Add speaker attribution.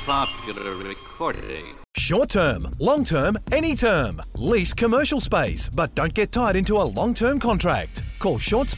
Speaker 1: popular recording.
Speaker 2: Short term, long term, any term. Lease commercial space, but don't get tied into a long term contract. Call Short